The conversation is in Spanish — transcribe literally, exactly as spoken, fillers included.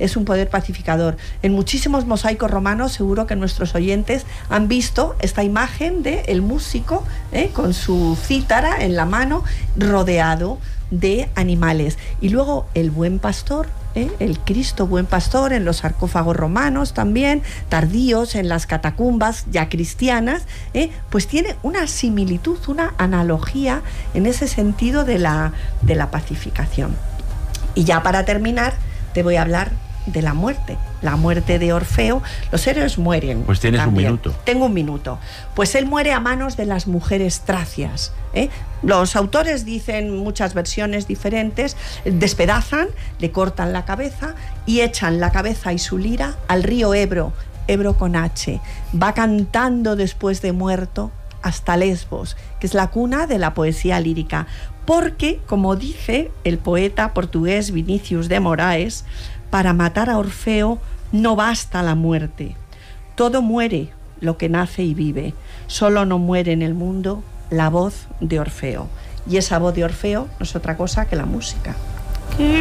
es un poder pacificador. En muchísimos mosaicos romanos seguro que nuestros oyentes han visto esta imagen del músico ¿eh? con su cítara en la mano, rodeado de animales. Y luego el buen pastor, ¿eh? el Cristo buen pastor en los sarcófagos romanos también, tardíos en las catacumbas ya cristianas, ¿eh? pues tiene una similitud, una analogía en ese sentido de la, de la pacificación. Y ya para terminar te voy a hablar de la muerte, la muerte de Orfeo. Los héroes mueren. Pues tienes también. un minuto. Tengo un minuto. Pues él muere a manos de las mujeres tracias. ¿eh? Los autores dicen muchas versiones diferentes, despedazan, le cortan la cabeza y echan la cabeza y su lira al río Ebro, Ebro con H. Va cantando después de muerto hasta Lesbos, que es la cuna de la poesía lírica. Porque, como dice el poeta portugués Vinícius de Moraes, para matar a Orfeo no basta la muerte. Todo muere lo que nace y vive. Solo no muere en el mundo la voz de Orfeo. Y esa voz de Orfeo no es otra cosa que la música. Qué